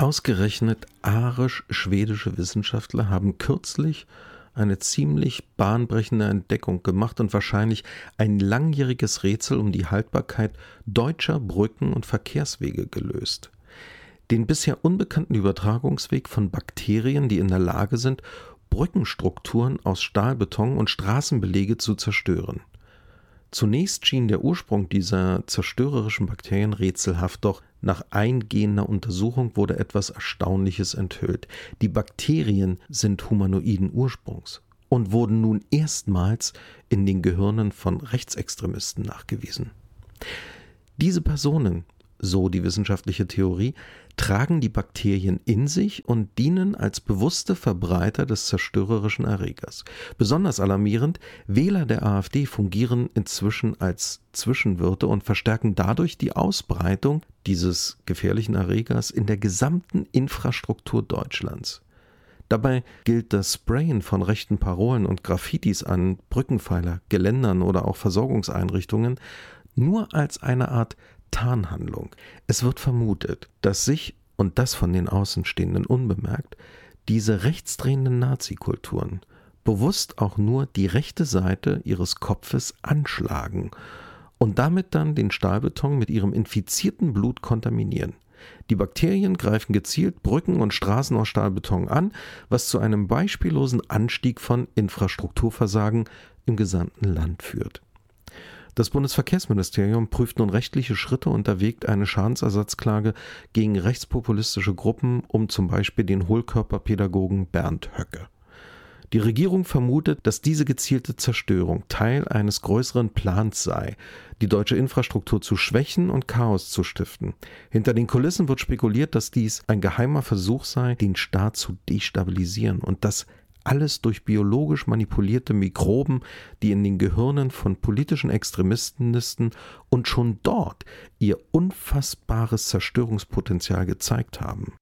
Ausgerechnet arisch-schwedische Wissenschaftler haben kürzlich eine ziemlich bahnbrechende Entdeckung gemacht und wahrscheinlich ein langjähriges Rätsel um die Haltbarkeit deutscher Brücken und Verkehrswege gelöst. Den bisher unbekannten Übertragungsweg von Bakterien, die in der Lage sind, Brückenstrukturen aus Stahlbeton und Straßenbelege zu zerstören. Zunächst schien der Ursprung dieser zerstörerischen Bakterien rätselhaft, doch nach eingehender Untersuchung wurde etwas Erstaunliches enthüllt. Die Bakterien sind humanoiden Ursprungs und wurden nun erstmals in den Gehirnen von Rechtsextremisten nachgewiesen. Diese Personen, so die wissenschaftliche Theorie, tragen die Bakterien in sich und dienen als bewusste Verbreiter des zerstörerischen Erregers. Besonders alarmierend, Wähler der AfD fungieren inzwischen als Zwischenwirte und verstärken dadurch die Ausbreitung dieses gefährlichen Erregers in der gesamten Infrastruktur Deutschlands. Dabei gilt das Sprayen von rechten Parolen und Graffitis an Brückenpfeiler, Geländern oder auch Versorgungseinrichtungen nur als eine Art Tarnhandlung. Es wird vermutet, dass sich, und das von den Außenstehenden unbemerkt, diese rechtsdrehenden Nazi-Kulturen bewusst auch nur die rechte Seite ihres Kopfes anschlagen und damit dann den Stahlbeton mit ihrem infizierten Blut kontaminieren. Die Bakterien greifen gezielt Brücken und Straßen aus Stahlbeton an, was zu einem beispiellosen Anstieg von Infrastrukturversagen im gesamten Land führt. Das Bundesverkehrsministerium prüft nun rechtliche Schritte und erwägt eine Schadensersatzklage gegen rechtspopulistische Gruppen um zum Beispiel den Hohlkörperpädagogen Bernd Höcke. Die Regierung vermutet, dass diese gezielte Zerstörung Teil eines größeren Plans sei, die deutsche Infrastruktur zu schwächen und Chaos zu stiften. Hinter den Kulissen wird spekuliert, dass dies ein geheimer Versuch sei, den Staat zu destabilisieren und dass alles durch biologisch manipulierte Mikroben, die in den Gehirnen von politischen Extremisten nisten und schon dort ihr unfassbares Zerstörungspotenzial gezeigt haben.